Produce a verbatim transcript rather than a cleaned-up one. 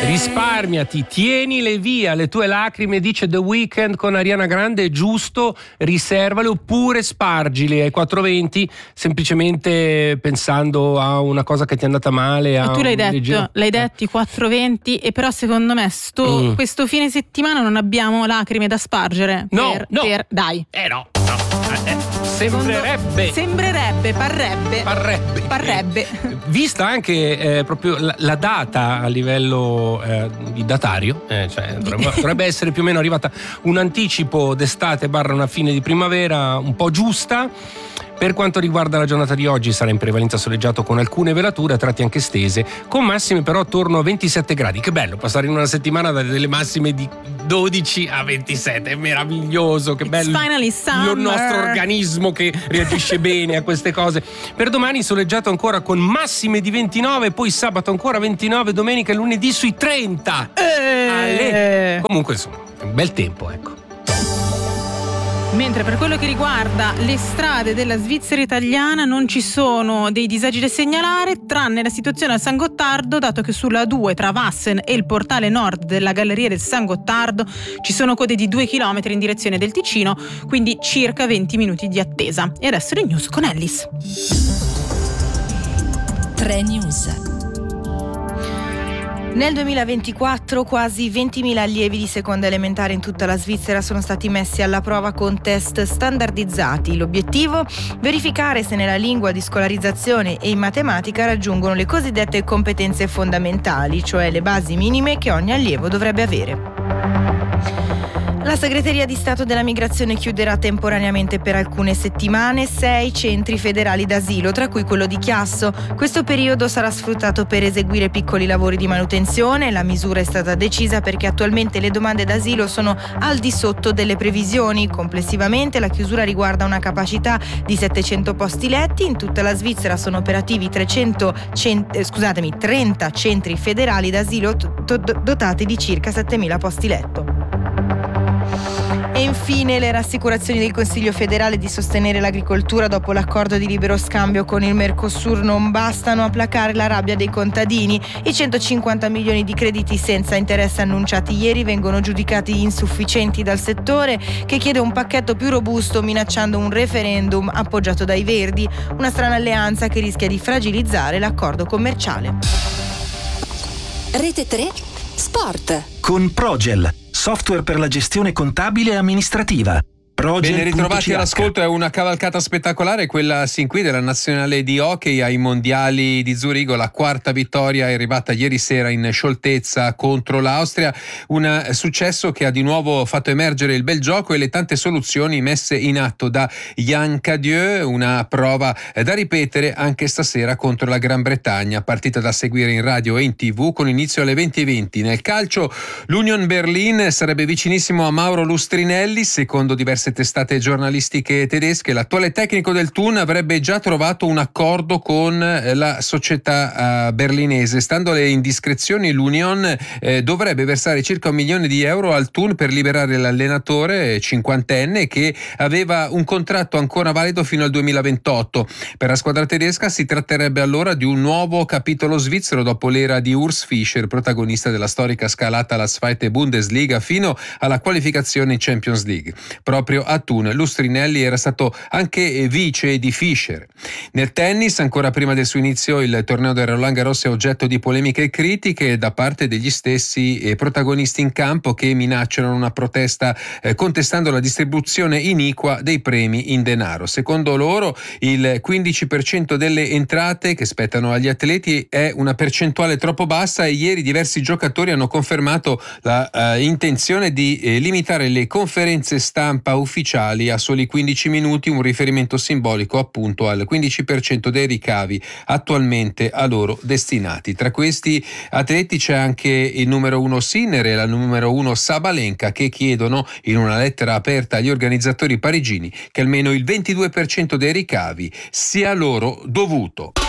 Risparmiati, tienile via le tue lacrime, dice The Weeknd con Ariana Grande, è giusto, riservale oppure spargili ai quattro venti, semplicemente pensando a una cosa che ti è andata male. Ma tu l'hai detto, leggero... l'hai detto i quattro venti, e però secondo me sto, mm. questo fine settimana non abbiamo lacrime da spargere. No, per, no. Per, dai. Eh no, no. Eh, sembrerebbe. Sembrerebbe, parrebbe. Parrebbe. Parrebbe. Vista anche eh, proprio la, la data a livello eh, di datario, eh, cioè dovrebbe, dovrebbe essere più o meno arrivata un anticipo d'estate barra una fine di primavera un po' giusta. Per quanto riguarda la giornata di oggi sarà in prevalenza soleggiato con alcune velature a tratti anche stese, con massime però attorno a ventisette gradi. Che bello passare in una settimana da delle massime di dodici a ventisette, è meraviglioso, che bello il nostro organismo che reagisce bene a queste cose. Per domani soleggiato ancora con massime di ventinove, poi sabato ancora ventinove, domenica e lunedì sui trenta. Eh. Ale. Comunque insomma, è un bel tempo, ecco. Mentre per quello che riguarda le strade della Svizzera italiana non ci sono dei disagi da segnalare, tranne la situazione al San Gottardo, dato che sulla A due tra Vassen e il portale nord della galleria del San Gottardo ci sono code di due chilometri in direzione del Ticino, quindi circa venti minuti di attesa. E adesso le news con Ellis. tre News. Nel duemilaventiquattro quasi ventimila allievi di seconda elementare in tutta la Svizzera sono stati messi alla prova con test standardizzati. L'obiettivo? Verificare se nella lingua di scolarizzazione e in matematica raggiungono le cosiddette competenze fondamentali, cioè le basi minime che ogni allievo dovrebbe avere. La Segreteria di Stato della Migrazione chiuderà temporaneamente per alcune settimane sei centri federali d'asilo, tra cui quello di Chiasso. Questo periodo sarà sfruttato per eseguire piccoli lavori di manutenzione. La misura è stata decisa perché attualmente le domande d'asilo sono al di sotto delle previsioni. Complessivamente la chiusura riguarda una capacità di settecento posti letti. In tutta la Svizzera sono operativi trecento cent- eh, scusatemi, trenta centri federali d'asilo t- dotati di circa settemila posti letto. E infine le rassicurazioni del Consiglio federale di sostenere l'agricoltura dopo l'accordo di libero scambio con il Mercosur non bastano a placare la rabbia dei contadini. I centocinquanta milioni di crediti senza interesse annunciati ieri vengono giudicati insufficienti dal settore, che chiede un pacchetto più robusto minacciando un referendum appoggiato dai Verdi, una strana alleanza che rischia di fragilizzare l'accordo commerciale. Rete tre Sport con Progel, software per la gestione contabile e amministrativa. Ben ritrovati all'ascolto, è una cavalcata spettacolare quella sin qui della nazionale di hockey ai mondiali di Zurigo. La quarta vittoria è arrivata ieri sera in scioltezza contro l'Austria, un successo che ha di nuovo fatto emergere il bel gioco e le tante soluzioni messe in atto da Yann Cadieux, una prova da ripetere anche stasera contro la Gran Bretagna, partita da seguire in radio e in tv con inizio alle venti e venti. Nel calcio l'Union Berlin sarebbe vicinissimo a Mauro Lustrinelli, secondo diverse testate giornalistiche tedesche. L'attuale tecnico del Thun avrebbe già trovato un accordo con la società uh, berlinese. Stando alle indiscrezioni, l'Union eh, dovrebbe versare circa un milione di euro al Thun per liberare l'allenatore cinquantenne che aveva un contratto ancora valido fino al duemilaventotto. Per la squadra tedesca si tratterebbe allora di un nuovo capitolo svizzero dopo l'era di Urs Fischer, protagonista della storica scalata alla Zweite Bundesliga fino alla qualificazione in Champions League. Proprio a Thun Lustrinelli era stato anche vice di Fischer. Nel tennis, ancora prima del suo inizio, il torneo del Roland Garros è oggetto di polemiche e critiche da parte degli stessi protagonisti in campo, che minacciano una protesta eh, contestando la distribuzione iniqua dei premi in denaro. Secondo loro il quindici per cento delle entrate che spettano agli atleti è una percentuale troppo bassa, e ieri diversi giocatori hanno confermato la uh, intenzione di eh, limitare le conferenze stampa ufficiali a soli quindici minuti, un riferimento simbolico appunto al quindici per cento dei ricavi attualmente a loro destinati. Tra questi atleti c'è anche il numero uno Sinner e la numero uno Sabalenka, che chiedono in una lettera aperta agli organizzatori parigini che almeno il ventidue per cento dei ricavi sia loro dovuto.